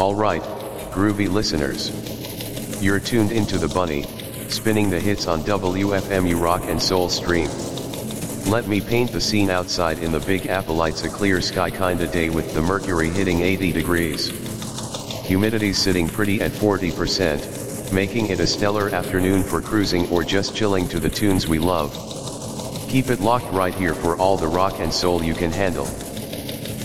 Alright, groovy listeners. You're tuned into The Bunny, spinning the hits on WFMU Rock and Soul Stream. Let me paint the scene outside in the Big Apple. It's a clear sky kinda day with the mercury hitting 80 degrees. Humidity's sitting pretty at 40%, making it a stellar afternoon for cruising or just chilling to the tunes we love. Keep it locked right here for all the rock and soul you can handle.